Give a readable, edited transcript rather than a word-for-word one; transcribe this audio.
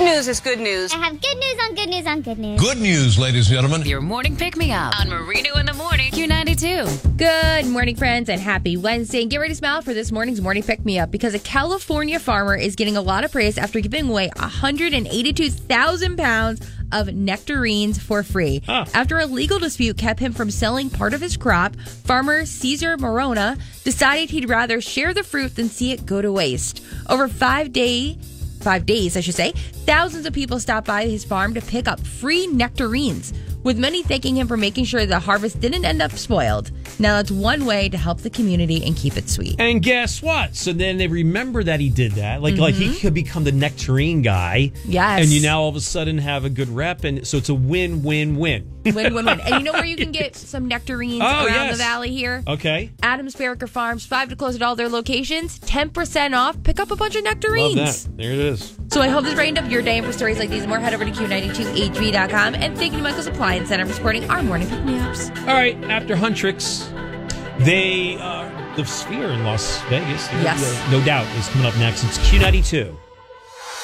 Good news is good news. I have good news on good news on good news. Good news, ladies and gentlemen. Your morning pick-me-up on Marino in the Morning, Q92. Good morning, friends, and happy Wednesday. And get ready to smile for this morning's morning pick-me-up because a California farmer is getting a lot of praise after giving away 182,000 pounds of nectarines for free. After a legal dispute kept him from selling part of his crop, farmer Cesar Morona decided he'd rather share the fruit than see it go to waste. Over 5 days, thousands of people stopped by his farm to pick up free nectarines, with many thanking him for making sure the harvest didn't end up spoiled. Now that's one way to help the community and keep it sweet. And guess what? So then they remember that he did that. Like he could become the nectarine guy. Yes. And you now all of a sudden have a good rep. And so it's a win-win-win. Win-win-win. And you know where you can get some nectarines around the valley here? Okay. Adams Barracker Farms, 5 to close at all their locations, 10% off. Pick up a bunch of nectarines. Love that. There it is. So I hope this brightened up your day. And for stories like these and more, head over to Q92HV.com. And thank you to Michael's Appliance Center for supporting our morning pick-me-ups. All right. After Huntrix, the Sphere in Las Vegas, Yes. no doubt, is coming up next. It's Q92.